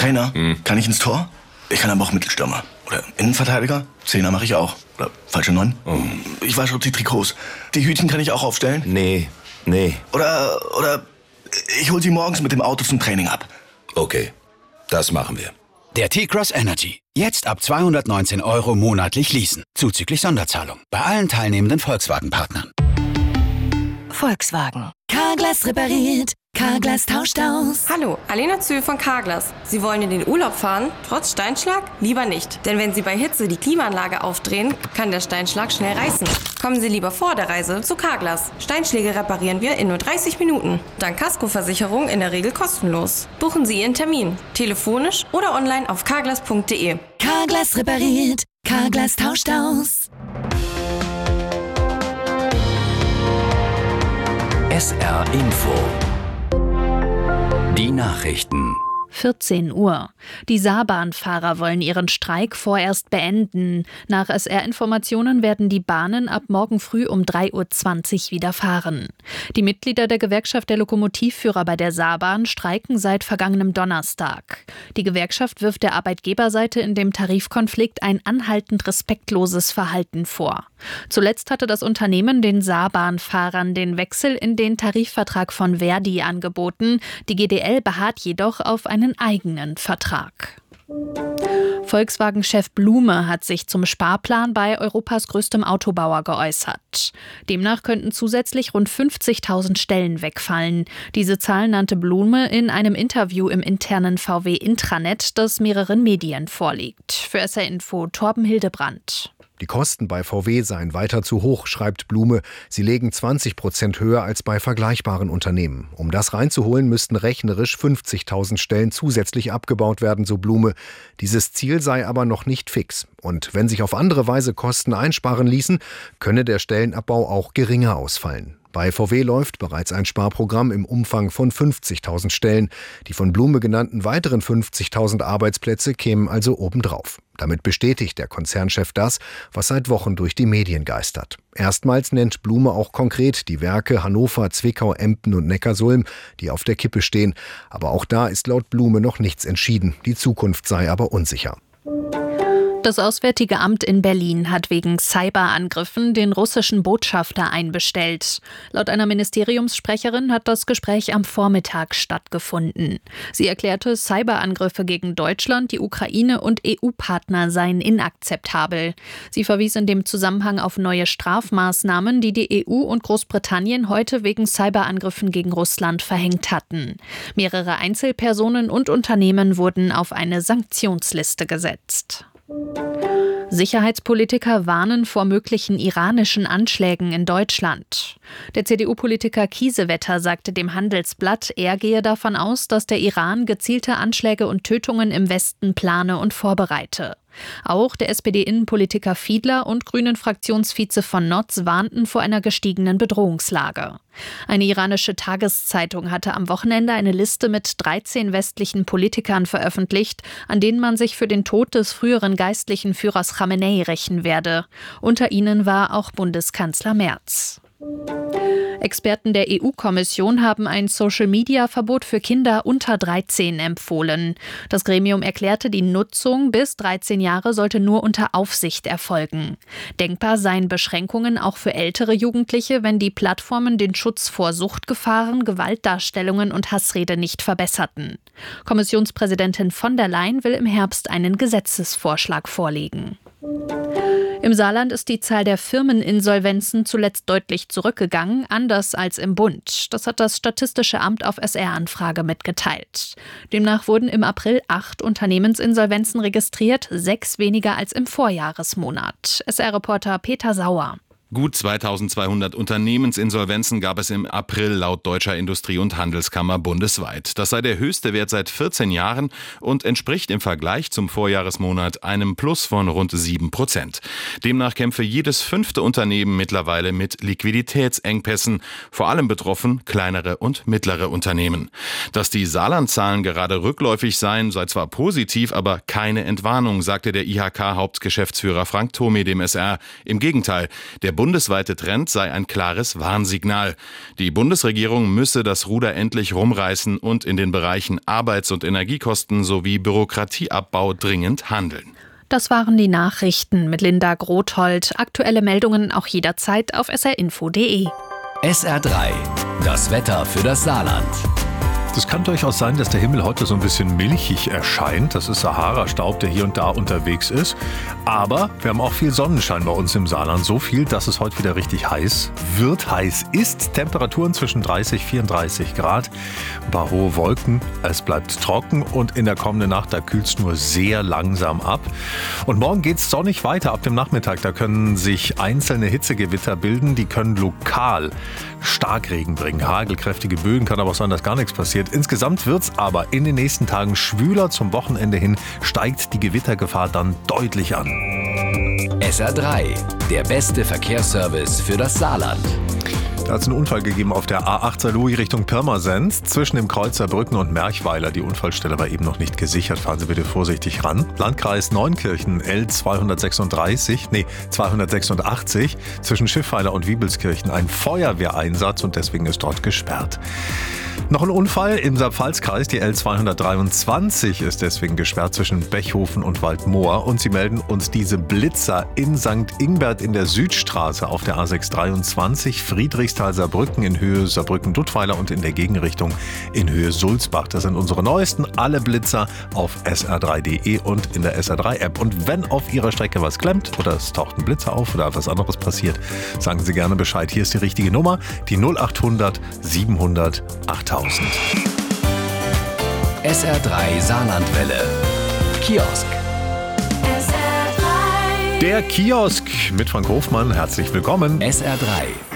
Trainer, kann ich ins Tor? Ich kann aber auch Mittelstürmer. Oder Innenverteidiger? Zehner mache ich auch. Oder falsche 9? Ich wasche die Trikots. Die Hütchen kann ich auch aufstellen? Nee. Oder ich hol sie morgens mit dem Auto zum Training ab. Okay, das machen wir. Der T-Cross Energy. Jetzt ab 219 € monatlich leasen. Zuzüglich Sonderzahlung. Bei allen teilnehmenden Volkswagen-Partnern. Volkswagen. Carglass repariert. Carglass tauscht aus. Hallo, Alena Zühl von Carglass. Sie wollen in den Urlaub fahren? Trotz Steinschlag? Lieber nicht. Denn wenn Sie bei Hitze die Klimaanlage aufdrehen, kann der Steinschlag schnell reißen. Kommen Sie lieber vor der Reise zu Carglass. Steinschläge reparieren wir in nur 30 Minuten. Dank Kaskoversicherung in der Regel kostenlos. Buchen Sie Ihren Termin. Telefonisch oder online auf carglass.de. Carglass repariert. Carglass tauscht aus. SR Info. Die Nachrichten. 14 Uhr. Die Saarbahnfahrer wollen ihren Streik vorerst beenden. Nach SR-Informationen werden die Bahnen ab morgen früh um 3:20 Uhr wieder fahren. Die Mitglieder der Gewerkschaft der Lokomotivführer bei der Saarbahn streiken seit vergangenem Donnerstag. Die Gewerkschaft wirft der Arbeitgeberseite in dem Tarifkonflikt ein anhaltend respektloses Verhalten vor. Zuletzt hatte das Unternehmen den Saarbahnfahrern den Wechsel in den Tarifvertrag von Verdi angeboten. Die GDL beharrt jedoch auf einen eigenen Vertrag. Volkswagen-Chef Blume hat sich zum Sparplan bei Europas größtem Autobauer geäußert. Demnach könnten zusätzlich rund 50.000 Stellen wegfallen. Diese Zahl nannte Blume in einem Interview im internen VW-Intranet, das mehreren Medien vorliegt. Für SR Info Torben Hildebrand. Die Kosten bei VW seien weiter zu hoch, schreibt Blume. Sie legen 20% höher als bei vergleichbaren Unternehmen. Um das reinzuholen, müssten rechnerisch 50.000 Stellen zusätzlich abgebaut werden, so Blume. Dieses Ziel sei aber noch nicht fix. Und wenn sich auf andere Weise Kosten einsparen ließen, könne der Stellenabbau auch geringer ausfallen. Bei VW läuft bereits ein Sparprogramm im Umfang von 50.000 Stellen. Die von Blume genannten weiteren 50.000 Arbeitsplätze kämen also obendrauf. Damit bestätigt der Konzernchef das, was seit Wochen durch die Medien geistert. Erstmals nennt Blume auch konkret die Werke Hannover, Zwickau, Emden und Neckarsulm, die auf der Kippe stehen. Aber auch da ist laut Blume noch nichts entschieden. Die Zukunft sei aber unsicher. Das Auswärtige Amt in Berlin hat wegen Cyberangriffen den russischen Botschafter einbestellt. Laut einer Ministeriumssprecherin hat das Gespräch am Vormittag stattgefunden. Sie erklärte, Cyberangriffe gegen Deutschland, die Ukraine und EU-Partner seien inakzeptabel. Sie verwies in dem Zusammenhang auf neue Strafmaßnahmen, die die EU und Großbritannien heute wegen Cyberangriffen gegen Russland verhängt hatten. Mehrere Einzelpersonen und Unternehmen wurden auf eine Sanktionsliste gesetzt. Sicherheitspolitiker warnen vor möglichen iranischen Anschlägen in Deutschland. Der CDU-Politiker Kiesewetter sagte dem Handelsblatt, er gehe davon aus, dass der Iran gezielte Anschläge und Tötungen im Westen plane und vorbereite. Auch der SPD-Innenpolitiker Fiedler und Grünen-Fraktionsvize von Notz warnten vor einer gestiegenen Bedrohungslage. Eine iranische Tageszeitung hatte am Wochenende eine Liste mit 13 westlichen Politikern veröffentlicht, an denen man sich für den Tod des früheren geistlichen Führers Khamenei rächen werde. Unter ihnen war auch Bundeskanzler Merz. Experten der EU-Kommission haben ein Social-Media-Verbot für Kinder unter 13 empfohlen. Das Gremium erklärte, die Nutzung bis 13 Jahre sollte nur unter Aufsicht erfolgen. Denkbar seien Beschränkungen auch für ältere Jugendliche, wenn die Plattformen den Schutz vor Suchtgefahren, Gewaltdarstellungen und Hassrede nicht verbesserten. Kommissionspräsidentin von der Leyen will im Herbst einen Gesetzesvorschlag vorlegen. Im Saarland ist die Zahl der Firmeninsolvenzen zuletzt deutlich zurückgegangen, anders als im Bund. Das hat das Statistische Amt auf SR-Anfrage mitgeteilt. Demnach wurden im April 8 Unternehmensinsolvenzen registriert, 6 weniger als im Vorjahresmonat. SR-Reporter Peter Sauer. Gut 2200 Unternehmensinsolvenzen gab es im April laut Deutscher Industrie- und Handelskammer bundesweit. Das sei der höchste Wert seit 14 Jahren und entspricht im Vergleich zum Vorjahresmonat einem Plus von rund 7%. Demnach kämpfe jedes 5. Unternehmen mittlerweile mit Liquiditätsengpässen. Vor allem betroffen kleinere und mittlere Unternehmen. Dass die Saarland-Zahlen gerade rückläufig seien, sei zwar positiv, aber keine Entwarnung, sagte der IHK-Hauptgeschäftsführer Frank Thome dem SR. Im Gegenteil, der bundesweite Trend sei ein klares Warnsignal. Die Bundesregierung müsse das Ruder endlich rumreißen und in den Bereichen Arbeits- und Energiekosten sowie Bürokratieabbau dringend handeln. Das waren die Nachrichten mit Linda Grothold. Aktuelle Meldungen auch jederzeit auf srinfo.de. SR3, das Wetter für das Saarland. Es kann durchaus sein, dass der Himmel heute so ein bisschen milchig erscheint. Das ist Sahara-Staub, der hier und da unterwegs ist. Aber wir haben auch viel Sonnenschein bei uns im Saarland. So viel, dass es heute wieder richtig heiß wird. Heiß ist. Temperaturen zwischen 30 und 34 Grad. Ein paar hohe Wolken. Es bleibt trocken und in der kommenden Nacht, da kühlt es nur sehr langsam ab. Und morgen geht es sonnig weiter ab dem Nachmittag. Da können sich einzelne Hitzegewitter bilden. Die können lokal Starkregen bringen. Hagelkräftige Böen, kann aber auch sein, dass gar nichts passiert. Insgesamt wird es aber in den nächsten Tagen schwüler. Zum Wochenende hin steigt die Gewittergefahr dann deutlich an. SR3, der beste Verkehrsservice für das Saarland. Da hat es einen Unfall gegeben auf der A8 Saarlouis Richtung Pirmasens zwischen dem Kreuz Saarbrücken und Merchweiler. Die Unfallstelle war eben noch nicht gesichert. Fahren Sie bitte vorsichtig ran. Landkreis Neunkirchen L286 zwischen Schiffweiler und Wiebelskirchen. Ein Feuerwehreinsatz und deswegen ist dort gesperrt. Noch ein Unfall im Saar-Pfalz-Kreis. Die L223 ist deswegen gesperrt zwischen Bechhofen und Waldmoor. Und sie melden uns diese Blitzer in St. Ingbert in der Südstraße auf der A623 Friedrichsthal-Saarbrücken in Höhe Saarbrücken-Duttweiler und in der Gegenrichtung in Höhe Sulzbach. Das sind unsere neuesten. Alle Blitzer auf sr3.de und in der SR3-App. Und wenn auf Ihrer Strecke was klemmt oder es taucht ein Blitzer auf oder was anderes passiert, sagen Sie gerne Bescheid. Hier ist die richtige Nummer, die 0800 700 8000. SR3 Saarlandwelle. Kiosk. Der Kiosk mit Frank Hofmann. Herzlich willkommen. SR3.